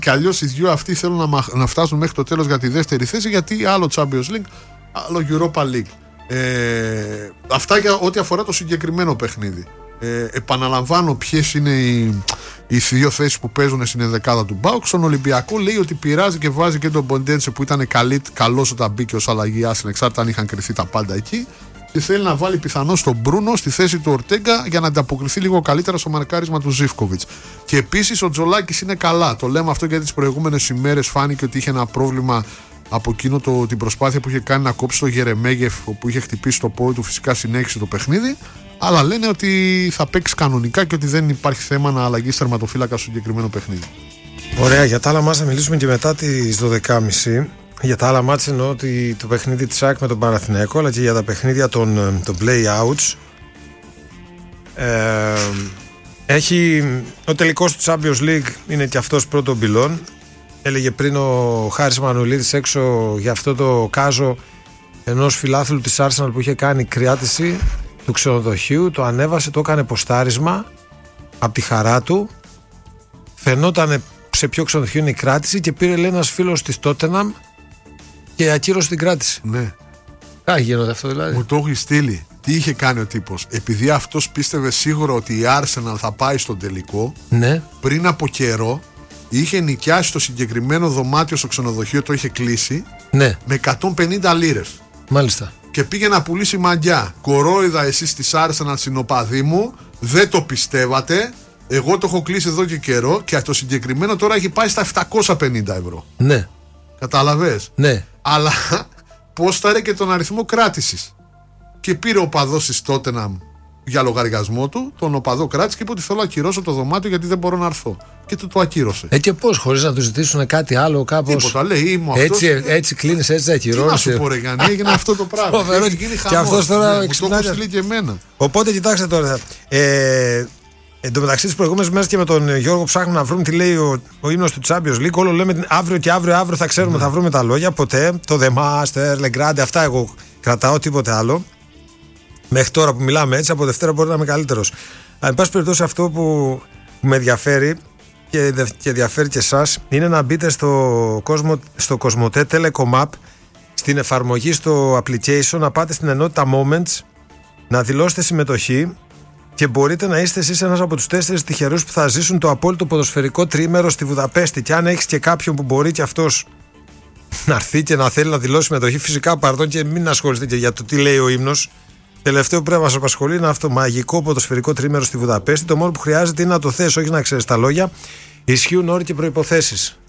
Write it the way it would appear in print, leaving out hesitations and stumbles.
και αλλιώς οι δυο αυτοί θέλουν να φτάσουν μέχρι το τέλος για τη δεύτερη θέση, γιατί άλλο Champions League, άλλο Europa League. Αυτά για ό,τι αφορά το συγκεκριμένο παιχνίδι. Επαναλαμβάνω ποιες είναι οι δύο θέσεις που παίζουν στην ενδεκάδα του ΠΑΟΚ. Στον Ολυμπιακό λέει ότι πειράζει και βάζει και τον Ποντένσε που ήταν καλός όταν μπήκε ως αλλαγή, ανεξάρτητα αν είχαν κρυθεί τα πάντα εκεί. Και θέλει να βάλει πιθανώς τον Μπρούνο στη θέση του Ορτέγκα για να ανταποκριθεί λίγο καλύτερα στο μαρκάρισμα του Ζίβκοβιτς. Και επίσης ο Τζολάκης είναι καλά. Το λέμε αυτό γιατί τις προηγούμενες ημέρες φάνηκε ότι είχε ένα πρόβλημα από εκείνο την προσπάθεια που είχε κάνει να κόψει το Γερεμέγεφ, που είχε χτυπήσει το πόδι του, φυσικά συνέχισε το παιχνίδι. Αλλά λένε ότι θα παίξει κανονικά και ότι δεν υπάρχει θέμα να αλλαγεί τερματοφύλακα στο συγκεκριμένο παιχνίδι. Ωραία, για τα άλλα μάτς θα μιλήσουμε και μετά τις 12.30. Για τα άλλα μάτς εννοώ ότι το παιχνίδι της ΑΕΚ με τον Παναθηναϊκό, αλλά και για τα παιχνίδια των play-outs. Ο τελικός του Champions League είναι και αυτός πρώτων πυλών. Έλεγε πριν ο Χάρης Μανουλίδης έξω για αυτό το κάζο ενός φιλάθλου της Arsenal που είχε κάνει κράτηση του ξενοδοχείου, το ανέβασε, το έκανε ποστάρισμα από τη χαρά του. Φαινόταν σε ποιο ξενοδοχείο είναι η κράτηση και πήρε, λέει, ένας φίλος της Tottenham και ακύρωσε την κράτηση. Ναι. Κάτι γίνονται αυτό δηλαδή. Μου το έχει στείλει. Τι είχε κάνει ο τύπος? Επειδή αυτός πίστευε σίγουρα ότι η Arsenal θα πάει στον τελικό, ναι, πριν από καιρό είχε νοικιάσει το συγκεκριμένο δωμάτιο στο ξενοδοχείο, το είχε κλείσει, ναι, με 150 λίρες. Μάλιστα. Και πήγε να πουλήσει μαγιά. Κορόιδα εσείς της Arsenal, συνοπαδί μου, δεν το πιστεύατε. Εγώ το έχω κλείσει εδώ και καιρό και το συγκεκριμένο τώρα έχει πάει στα 750 ευρώ. Ναι. Κατάλαβες? Ναι. Αλλά πόσταρε και τον αριθμό κράτησης. Και πήρε ο οπαδός της Tottenham για λογαριασμό του, τον οπαδό κράτησε και είπε ότι θέλω να ακυρώσω το δωμάτιο γιατί δεν μπορώ να έρθω. Και το ακύρωσε. Και πώς, χωρίς να του ζητήσουν κάτι άλλο, κάπως? Τίποτα, λέει, έτσι κλείνεις, έτσι θα ακυρώσεις. Τι να σου πω, ρε Γιάννη, έγινε αυτό το πράγμα. Έχει γίνει χαμός. Και αυτός τώρα μου το έχω στείλει και εμένα. Οπότε κοιτάξτε τώρα. Εν τω μεταξύ, τις προηγούμενες μέρες και με τον Γιώργο ψάχνουμε να βρούμε τι λέει ο ύμνος του Champions League. Όλο λέμε αύριο και αύριο θα ξέρουμε, θα βρούμε τα λόγια. Ποτέ το The Master, Le Grande, αυτά εγώ κρατάω, τίποτε άλλο. Μέχρι τώρα που μιλάμε έτσι, από Δευτέρα μπορεί να είμαι καλύτερος. Εν πάση περιπτώσει, αυτό που με ενδιαφέρει και ενδιαφέρει και εσάς είναι να μπείτε στο Κοσμοτέ Telecom App, στην εφαρμογή στο application, να πάτε στην ενότητα Moments, να δηλώσετε συμμετοχή και μπορείτε να είστε εσείς ένας από τους 4 τυχερούς που θα ζήσουν το απόλυτο ποδοσφαιρικό τρίμερο στη Βουδαπέστη. Και αν έχεις και κάποιον που μπορεί και αυτός να έρθει και να θέλει να δηλώσει συμμετοχή, φυσικά παρδόν και μην ασχοληθείτε και για το τι λέει ο ύμνος. Τελευταίο που πρέπει να μας απασχολεί είναι αυτό το μαγικό ποδοσφαιρικό τρίμερο στη Βουδαπέστη. Το μόνο που χρειάζεται είναι να το θες, όχι να ξέρεις τα λόγια. Ισχύουν όροι και προϋποθέσεις.